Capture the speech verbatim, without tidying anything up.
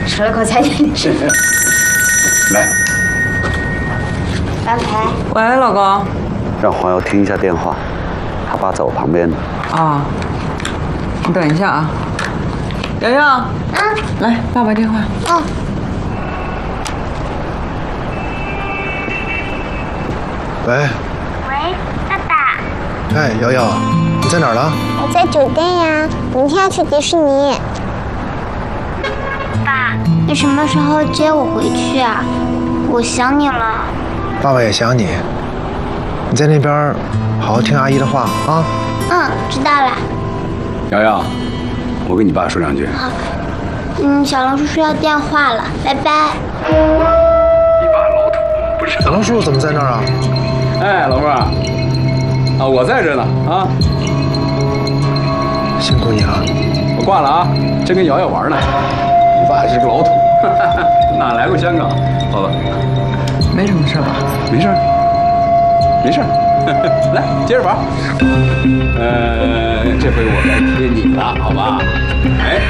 吃了口菜点吃。 来， 翻牌。 喂，老公。 让黄瑶听一下电话，他爸在我旁边呢。 啊，你等一下啊。瑶瑶。啊。来，爸爸电话。 哦。 喂。 喂，爸爸。 哎，瑶瑶，你在哪儿呢？ 我在酒店呀，明天要去迪士尼。爸，你什么时候接我回去啊？我想你了。 爸爸也想你。你在那边好好听阿姨的话啊。 嗯，知道了。 瑶瑶，我跟你爸说两句。 好。嗯，小龙叔叔要电话了，拜拜。 你爸老土，不知道。 小龙叔叔怎么在那儿啊？ 哎，老妹儿啊，我在这呢啊。 辛苦你了。 我挂了啊，正跟瑶瑶玩呢。你爸是个老土，哪来过香港？宝宝， 没什么事吧？ 没事，没事。来，接着玩。呃，这回我该贴你了，好吧？哎。